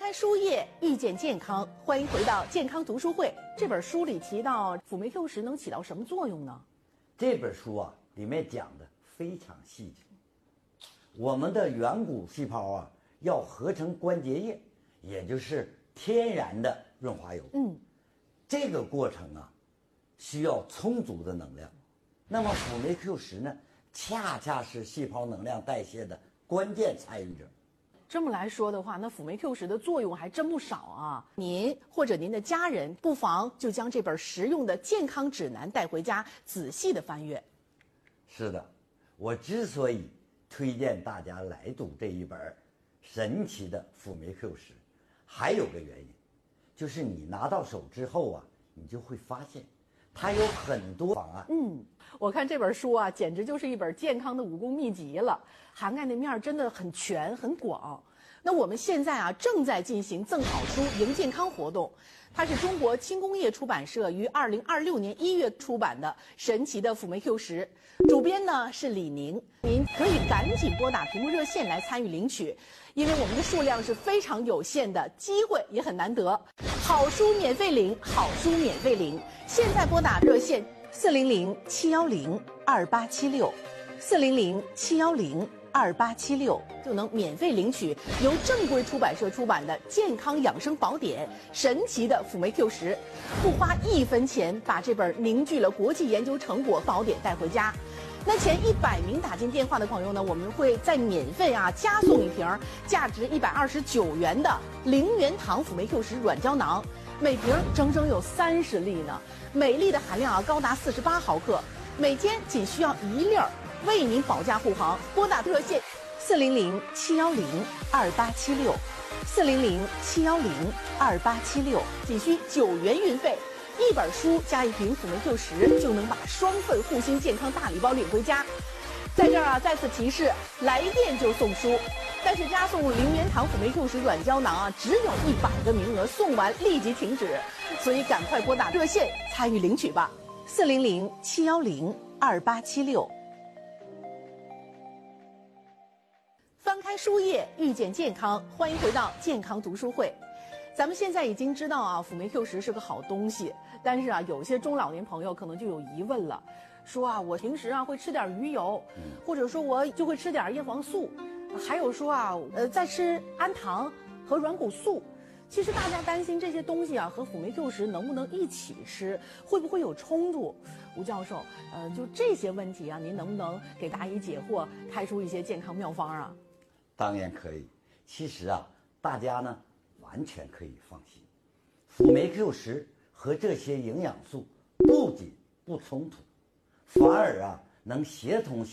开书页，遇见健康，欢迎回到健康读书会。这本书里提到辅酶 Q 十能起到什么作用呢？ 这本书啊，里面讲的非常细致。我们的远古细胞啊，要合成关节液，也就是天然的润滑油。这个过程啊，需要充足的能量。那么辅酶 Q 十呢，恰恰是细胞能量代谢的关键参与者。 这么来说的话，那辅酶 Q 十的作用还真不少啊！您或者您的家人，不妨就将这本实用的健康指南带回家，仔细的翻阅。 是的，我之所以推荐大家来读这一本神奇的辅酶 Q 十，还有个原因，就是你拿到手之后啊，你就会发现它有很多方案。 我看这本书啊，简直就是一本健康的武功秘籍了，涵盖的面儿真的很全很广。那我们现在啊，正在进行赠好书赢健康活动，它是中国轻工业出版社于2026年1月出版的《神奇的辅酶 Q 十》，主编呢是李宁。您可以赶紧拨打屏幕热线来参与领取，因为我们的数量是非常有限的，机会也很难得。好书免费领，好书免费领，现在拨打热线400-710-2876，400-710-2876，就能免费领取由正规出版社出版的健康养生宝典《神奇的辅酶 Q 十》，不花1分钱，把这本凝聚了国际研究成果宝典带回家。那前100名打进电话的朋友呢，我们会再免费加送一瓶价值129元的0元糖辅酶 Q 十软胶囊，每瓶整整有30粒呢，每粒的含量高达48毫克，每天仅需要1粒，为您保驾护航。拨打热线400-710-2876，400-710-2876，仅需9元运费。一本书加一瓶辅酶 Q 十，就能把双份护心健康大礼包领回家。在这儿再次提示，来电就送书，但是加送0元糖辅酶 Q 十软胶囊只有100个名额，送完立即停止，所以赶快拨打热线参与领取吧。400-710-2876。翻开书页，遇见健康，欢迎回到健康读书会。咱们现在已经知道辅酶 Q 十是个好东西，但是有些中老年朋友可能就有疑问了，说我平时会吃点鱼油，或者说我就会吃点叶黄素，还有说再吃氨糖和软骨素。其实大家担心这些东西和辅酶 Q 十能不能一起吃，会不会有冲突？吴教授，就这些问题您能不能给答疑解惑，开出一些健康妙方啊？ 当然可以。其实大家呢完全可以放心，辅酶 Q 十和这些营养素不仅不冲突，反而能协同